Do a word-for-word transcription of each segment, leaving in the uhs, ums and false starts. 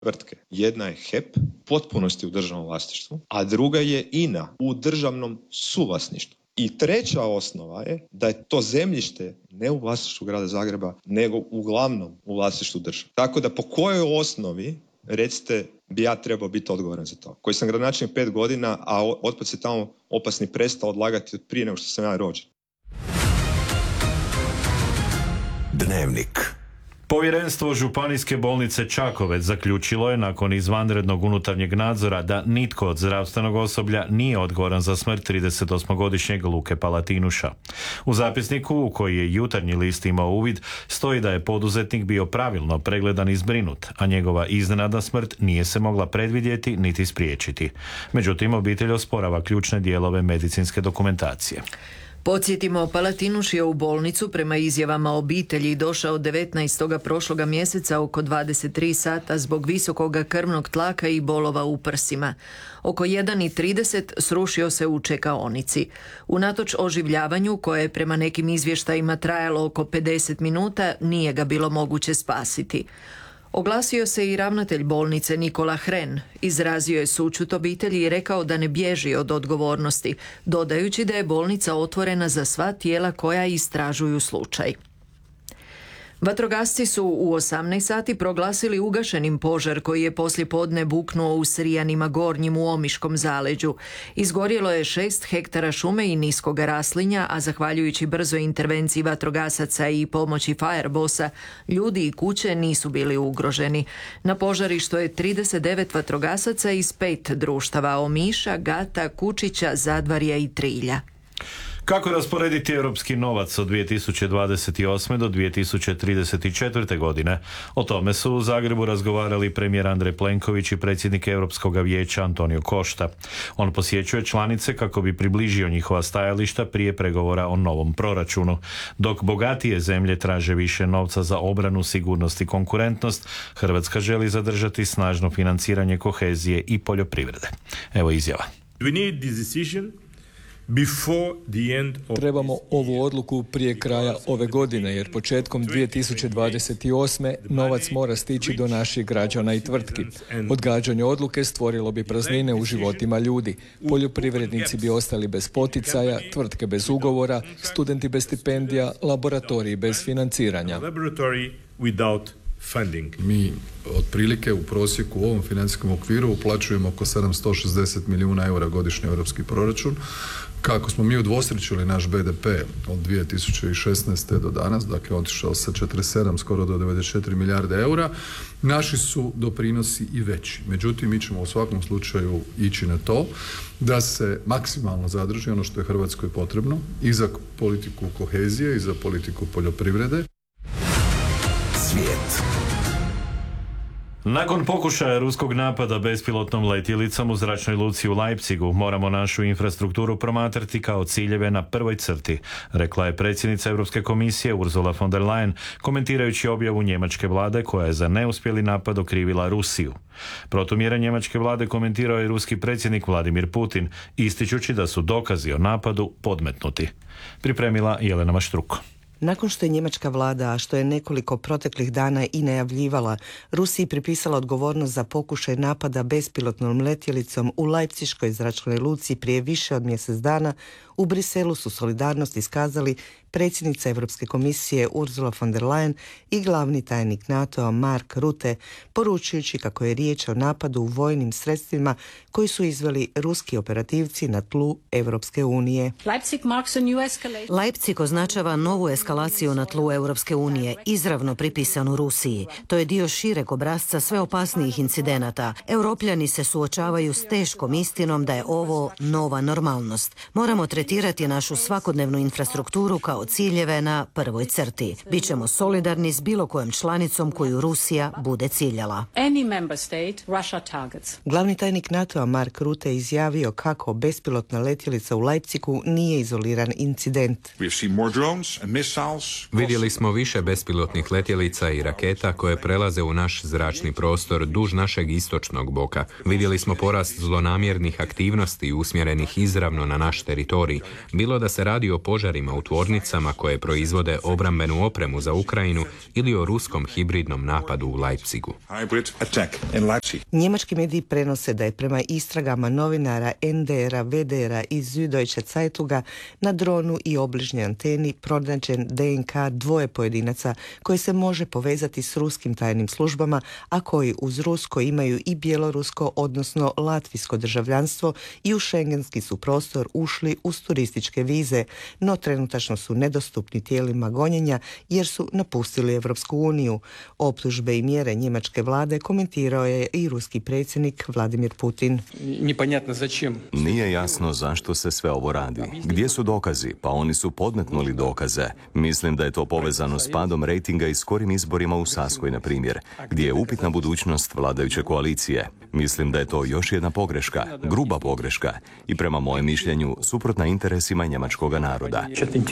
tvrtke. Jedna je H E P, potpunosti u državnom vlasništvu, a druga je I N A u državnom suvlasništvu. I treća osnova je da je to zemljište ne u vlasništvu grada Zagreba, nego uglavnom u vlasništvu države. Tako da po kojoj osnovi, recite, bi ja trebao biti odgovoran za to? Koji sam gradonačelnik pet godina, a otpad se tamo opasni prestao odlagati od prije nego što sam ja rođen. Dnevnik. Povjerenstvo Županijske bolnice Čakovec zaključilo je nakon izvanrednog unutarnjeg nadzora da nitko od zdravstvenog osoblja nije odgovoran za smrt tridesetosmogodišnjeg Luke Palatinuša. U zapisniku u koji je Jutarnji list imao uvid stoji da je poduzetnik bio pravilno pregledan i zbrinut, a njegova iznenadna smrt nije se mogla predvidjeti niti spriječiti. Međutim, obitelj osporava ključne dijelove medicinske dokumentacije. Podsjetimo, Palatinuš je u bolnicu prema izjavama obitelji došao devetnaestog prošloga mjeseca oko dvadeset tri sata zbog visokoga krvnog tlaka i bolova u prsima. Oko jedan i trideset srušio se u čekaonici. Unatoč oživljavanju, koje je prema nekim izvještajima trajalo oko pedeset minuta, nije ga bilo moguće spasiti. Oglasio se i ravnatelj bolnice Nikola Hren, izrazio je sućut obitelji i rekao da ne bježi od odgovornosti, dodajući da je bolnica otvorena za sva tijela koja istražuju slučaj. Vatrogasci su u osamnaest sati proglasili ugašenim požar koji je poslijepodne buknuo u Srijanima Gornjim u Omiškom zaleđu. Izgorjelo je šest hektara šume i niskog raslinja, a zahvaljujući brzoj intervenciji vatrogasaca i pomoći Firebossa, ljudi i kuće nisu bili ugroženi. Na požarištu je trideset devet vatrogasaca iz pet društava: Omiša, Gata, Kučića, Zadvarja i Trilja. Kako rasporediti europski novac od dvije tisuće dvadeset osme do dvije tisuće trideset četvrte godine? O tome su u Zagrebu razgovarali premijer Andrej Plenković i predsjednik Europskog vijeća Antonio Costa. On posjećuje članice kako bi približio njihova stajališta prije pregovora o novom proračunu. Dok bogatije zemlje traže više novca za obranu, sigurnost i konkurentnost, Hrvatska želi zadržati snažno financiranje kohezije i poljoprivrede. Evo izjava. We need this decision before the end of... Trebamo ovu odluku prije kraja ove godine, jer početkom dvije tisuće dvadeset osme novac mora stići do naših građana i tvrtki. Odgađanje odluke stvorilo bi praznine u životima ljudi. Poljoprivrednici bi ostali bez poticaja, tvrtke bez ugovora, studenti bez stipendija, laboratoriji bez financiranja. Funding. Mi otprilike u prosjeku u ovom financijskom okviru uplaćujemo oko sedamsto šezdeset milijuna eura godišnje europski proračun. Kako smo mi udvostručili naš B D P od dvije tisuće šesnaeste do danas, dakle otišao sa četrdeset sedam skoro do devedeset četiri milijarde eura, naši su doprinosi i veći. Međutim, mi ćemo u svakom slučaju ići na to da se maksimalno zadrži ono što je Hrvatskoj potrebno i za politiku kohezije i za politiku poljoprivrede. Svijet. Nakon pokušaja ruskog napada bespilotnom letjelicom u zračnoj luci u Leipzigu, moramo našu infrastrukturu promatrati kao ciljeve na prvoj crti, rekla je predsjednica Europske komisije Ursula von der Leyen, komentirajući objavu njemačke vlade koja je za neuspjeli napad okrivila Rusiju. Protumjere njemačke vlade komentirao je ruski predsjednik Vladimir Putin, ističući da su dokazi o napadu podmetnuti. Pripremila Jelena Maštruko. Nakon što je njemačka vlada, a što je nekoliko proteklih dana i najavljivala, Rusiji pripisala odgovornost za pokušaj napada bespilotnom letjelicom u Leipziškoj zračnoj luci prije više od mjesec dana, u Briselu su solidarnost iskazali predsjednica Europske komisije Ursula von der Leyen i glavni tajnik NATO-a Mark Rutte, poručujući kako je riječ o napadu u vojnim sredstvima koji su izveli ruski operativci na tlu Europske unije. Leipzig označava novu eskalaciju na tlu Europske unije, izravno pripisanu Rusiji. To je dio šireg obrasca sve opasnijih incidenata. Europljani se suočavaju s teškom istinom da je ovo nova normalnost. Moramo tretirati našu svakodnevnu infrastrukturu kao ciljeve na prvoj crti. Bićemo solidarni s bilo kojom članicom koju Rusija bude ciljala. Glavni tajnik NATO-a Mark Rutte izjavio kako bespilotna letjelica u Leipzigu nije izoliran incident. Vidjeli smo više bespilotnih letjelica i raketa koje prelaze u naš zračni prostor duž našeg istočnog boka. Vidjeli smo porast zlonamjernih aktivnosti usmjerenih izravno na naš teritorij, bilo da se radi o požarima u tvornici tvornicama koje proizvode obrambenu opremu za Ukrajinu ili o ruskom hibridnom napadu u Leipzigu. Njemački mediji prenose da je prema istragama novinara en de era, ve de era i Süddeutsche Zeitunga na dronu i obližnjoj anteni pronađen de en ka dvoje pojedinaca koje se može povezati s ruskim tajnim službama, a koji uz rusko imaju i bjelorusko, odnosno latvijsko državljanstvo i u šengenski su prostor ušli uz turističke vize, no trenutačno su nedostupni tijelima gonjenja jer su napustili Europsku uniju. Optužbe i mjere njemačke vlade komentirao je i ruski predsjednik Vladimir Putin. Nije jasno zašto se sve ovo radi. Gdje su dokazi? Pa oni su podmetnuli dokaze. Mislim da je to povezano s padom rejtinga i skorim izborima u Saskoj, na primjer, gdje je upitna budućnost vladajuće koalicije. Mislim da je to još jedna pogreška, gruba pogreška i prema mojem mišljenju suprotna interesima njemačkog naroda.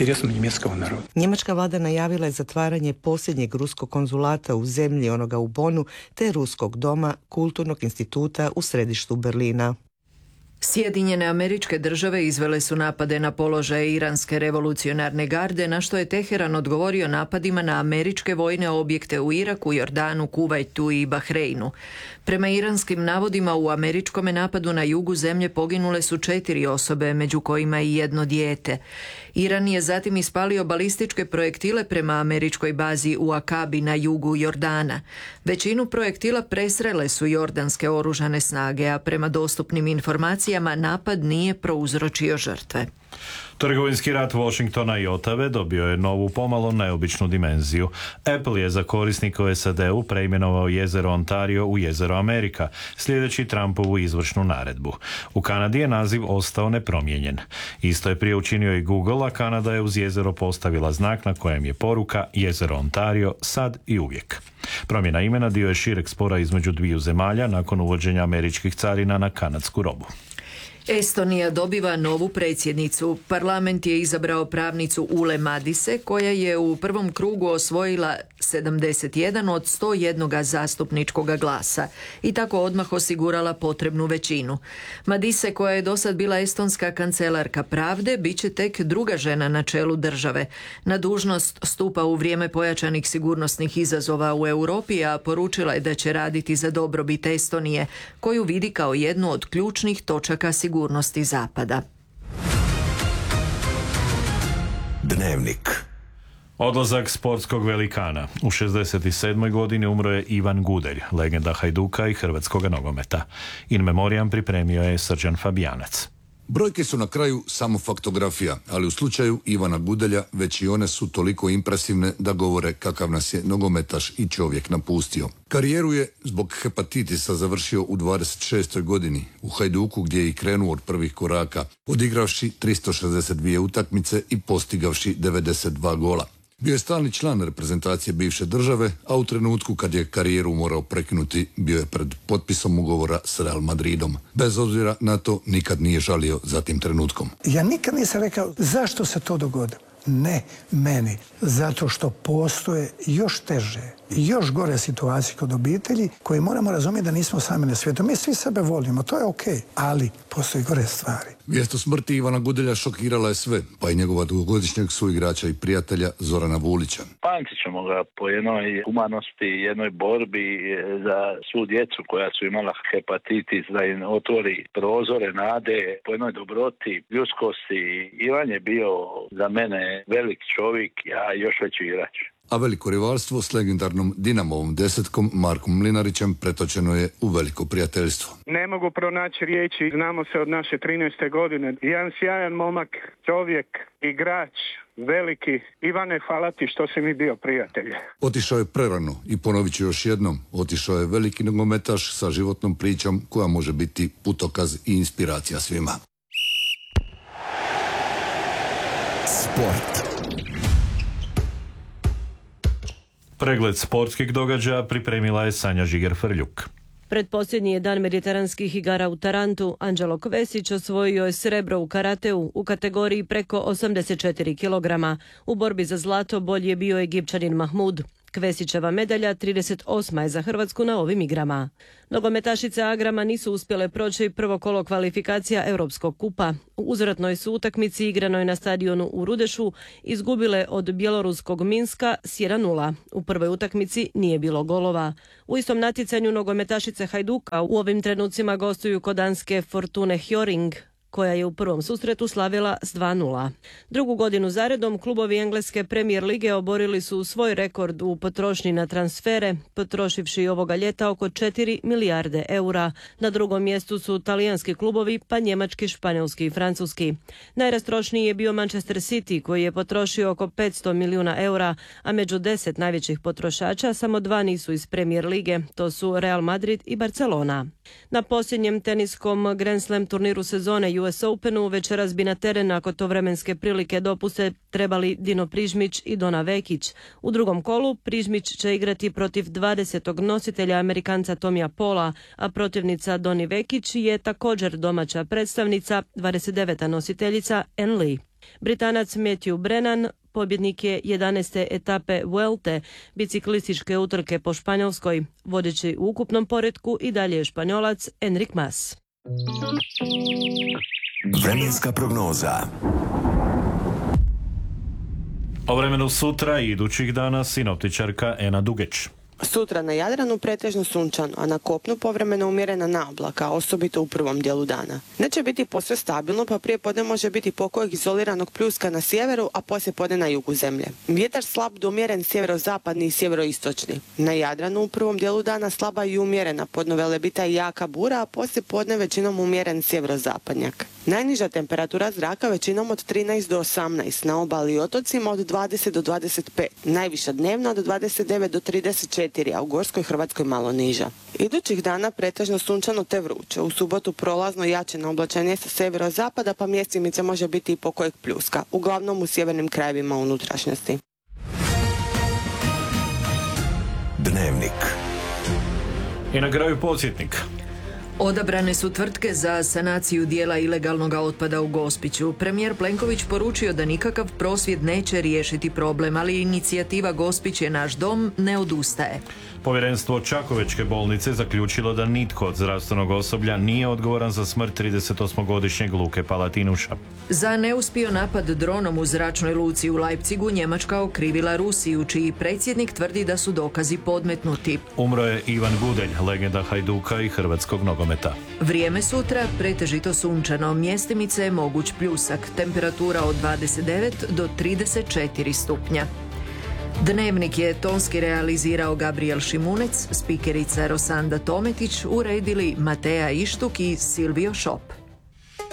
Njemačka vlada najavila je zatvaranje posljednjeg ruskog konzulata u zemlji, onoga u Bonu, te ruskog doma, kulturnog instituta u središtu Berlina. Sjedinjene Američke Države izvele su napade na položaje iranske revolucionarne garde, na što je Teheran odgovorio napadima na američke vojne objekte u Iraku, Jordanu, Kuvajtu i Bahreinu. Prema iranskim navodima, u američkom napadu na jugu zemlje poginule su četiri osobe, među kojima i jedno dijete. Iran je zatim ispalio balističke projektile prema američkoj bazi u Akabi na jugu Jordana. Većinu projektila presrele su jordanske oružane snage, a prema dostupnim informacijama napad nije prouzročio žrtve. Trgovinski rat Washingtona i Otave dobio je novu pomalo neobičnu dimenziju. Apple je za korisnike u es a de u preimenovao jezero Ontario u jezero Amerika, sljedeći Trumpovu izvršnu naredbu. U Kanadi je naziv ostao nepromijenjen. Isto je prije učinio i Google, a Kanada je uz jezero postavila znak na kojem je poruka jezero Ontario sad i uvijek. Promjena imena dio je šireg spora između dviju zemalja nakon uvođenja američkih carina na kanadsku robu. Estonija dobiva novu predsjednicu. Parlament je izabrao pravnicu Ule Madise, koja je u prvom krugu osvojila sedamdeset jedan od sto jedan zastupničkog glasa i tako odmah osigurala potrebnu većinu. Madise, koja je dosad bila estonska kancelarka pravde, bit će tek druga žena na čelu države. Na dužnost stupa u vrijeme pojačanih sigurnosnih izazova u Europi, a poručila je da će raditi za dobrobit Estonije, koju vidi kao jednu od ključnih točaka sigurnosti Zapada. Dnevnik. Odlazak sportskog velikana. U šezdeset sedmoj godini umro je Ivan Gudelj, legenda Hajduka i hrvatskoga nogometa. In memoriam pripremio je Srđan Fabijanac. Brojke su na kraju samo faktografija, ali u slučaju Ivana Gudelja već i one su toliko impresivne da govore kakav nas je nogometaš i čovjek napustio. Karijeru je zbog hepatitisa završio u dvadeset šestoj godini u Hajduku, gdje je i krenuo od prvih koraka, odigravši tristo šezdeset dvije utakmice i postigavši devedeset dva gola. Bio je stalni član reprezentacije bivše države, a u trenutku kad je karijeru morao prekinuti, bio je pred potpisom ugovora s Real Madridom. Bez obzira na to, nikad nije žalio za tim trenutkom. Ja nikad nisam rekao zašto se to dogodilo. Ne meni, zato što postoje još teže i još gore situacije kod obitelji koje moramo razumjeti da nismo sami na svijetu. Mi svi sebe volimo, to je okej, ali postoje gore stvari. Vijest o smrti Ivana Gudelja šokirala je sve, pa i njegova dugogodišnjeg suigrača i prijatelja Zorana Vulića. Pamtit ćemo ga po jednoj humanosti, jednoj borbi za svu djecu koja su imala hepatitis, da im otvori prozore nade, po jednoj dobroti, ljudskosti. Ivan je bio za mene velik čovjek, a još veći igrač. A veliko rivalstvo s legendarnom Dinamovom desetkom Markom Mlinarićem pretočeno je u veliko prijateljstvo. Ne mogu pronaći riječi, znamo se od naše trinaeste godine. Jedan sjajan momak, čovjek, igrač, veliki. Ivane, hvala ti što si mi bio prijatelj. Otišao je prerano i ponovit ću još jednom, otišao je veliki nogometaš sa životnom pričom koja može biti putokaz i inspiracija svima. Sport. Pregled sportskih događaja pripremila je Sanja Žiger-Frljuk. Predposljednji je dan mediteranskih igara u Tarantu. Anđelo Kovesić osvojio je srebro u karateu u kategoriji preko osamdeset četiri kilograma. U borbi za zlato bolji je bio Egipćanin Mahmud. Kvesićeva medalja trideset osma je za Hrvatsku na ovim igrama. Nogometašice Agrama nisu uspjele proći prvo kolo kvalifikacija Europskog kupa. U uzvratnoj su utakmici igranoj na stadionu u Rudešu izgubile od bjeloruskog Minska s jedan nula. U prvoj utakmici nije bilo golova. U istom natjecanju nogometašice Hajduka u ovim trenucima gostuju kod danske Fortune Hjørring, koja je u prvom susretu slavila s dva nula. Drugu godinu zaredom klubovi engleske Premier lige oborili su svoj rekord u potrošnji na transfere, potrošivši ovoga ljeta oko četiri milijarde eura. Na drugom mjestu su talijanski klubovi, pa njemački, španjolski i francuski. Najrastrošniji je bio Manchester City, koji je potrošio oko petsto milijuna eura, a među deset najvećih potrošača samo dva nisu iz Premier lige, to su Real Madrid i Barcelona. Na posljednjem teniskom Grand Slam turniru sezone U S Openu večeras bi na teren, ako to vremenske prilike dopuste, trebali Dino Prižmić i Dona Vekić. U drugom kolu Prižmić će igrati protiv dvadesetog nositelja Amerikanca Tomija Pola, a protivnica Doni Vekić je također domaća predstavnica, dvadeset deveta nositeljica Ann Lee. Britanac Matthew Brennan pobjednik je jedanaeste etape Vuelte, biciklističke utrke po Španjolskoj. Vodeći u ukupnom poretku i dalje je Španjolac Enric Mas. Vremenska prognoza. O vremenu sutra i idućih dana sinoptičarka Ena Dugeć. Sutra na Jadranu pretežno sunčano, a na kopnu povremeno umjerena naoblaka, osobito u prvom dijelu dana. Neće biti posve stabilno, pa prije podne može biti pokojeg izoliranog pljuska na sjeveru, a poslije podne na jugu zemlje. Vjetar slab do umjeren sjeverozapadni i sjeveroistočni. Na Jadranu u prvom dijelu dana slaba i umjerena, podno Velebita i jaka bura, a poslije podne većinom umjeren sjeverozapadnjak. Najniža temperatura zraka većinom od trinaest do osamnaest, na obali i otocima od dvadeset do dvadeset pet, najviša dnevna od dvadeset devet do trideset četiri, a u Gorskoj Hrvatskoj malo niža. Idućih dana pretežno sunčano te vruće, u subotu prolazno jače naoblačenje sa sjeverozapada, pa mjestimice može biti i pokojeg pljuska, uglavnom u sjevernim krajevima unutrašnjosti. Dnevnik. I na kraju podsjetnik. Odabrane su tvrtke za sanaciju dijela ilegalnog otpada u Gospiću. Premijer Plenković poručio da nikakav prosvjed neće riješiti problem, ali inicijativa Gospić je naš dom ne odustaje. Povjerenstvo Čakovečke bolnice zaključilo da nitko od zdravstvenog osoblja nije odgovoran za smrt tridesetosmogodišnjeg Luke Palatinuša. Za neuspio napad dronom u zračnoj luci u Leipzigu Njemačka okrivila Rusiju, čiji predsjednik tvrdi da su dokazi podmetnuti. Umro je Ivan Gudelj, legenda Hajduka i hrvatskog nogometa. Vrijeme sutra pretežito sunčano, mjestimice je moguć pljusak, temperatura od dvadeset devet do trideset četiri stupnja. Dnevnik je tonski realizirao Gabriel Šimunec, spikerica Rosanda Tometić, uredili Mateja Ištuk i Silvio Šop.